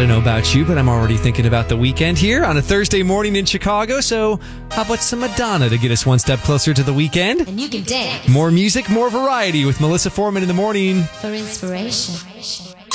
don't know about you, but I'm already thinking about the weekend here on a Thursday morning in Chicago. So how about some Madonna to get us one step closer to the weekend? And you can dance. More music, more variety with Melissa Foreman in the morning. For inspiration.